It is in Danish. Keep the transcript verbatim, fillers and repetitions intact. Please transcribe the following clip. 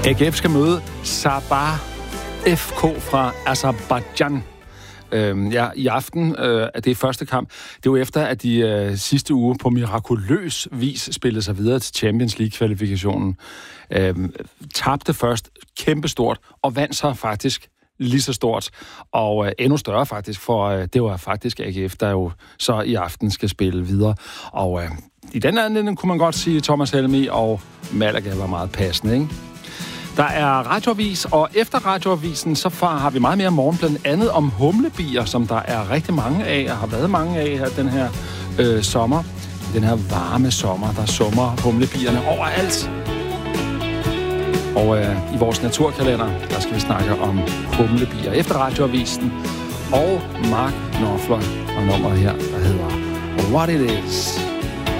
A G F skal møde Sabah F K fra Aserbajdsjan. Øhm, ja, i aften øh, er det første kamp. Det er jo efter, at de øh, sidste uge på mirakuløs vis spillede sig videre til Champions League-kvalifikationen. Øhm, tabte først kæmpestort og vandt så faktisk lige så stort, og øh, endnu større faktisk, for øh, det var faktisk A G F, der jo så i aften skal spille videre. Og øh, i den anledning kunne man godt sige, Thomas Helmig og Malaga var meget passende, ikke? Der er radioavis, og efter radioavisen, så har vi meget mere morgen, blandt andet om humlebier, som der er rigtig mange af, og har været mange af her den her øh, sommer. Den her varme sommer, der summer humlebierne overalt. Og øh, i vores naturkalender, der skal vi snakke om humlebier efter radioavisen. Og Mark Knopfler og nummeret her, der hedder What It Is.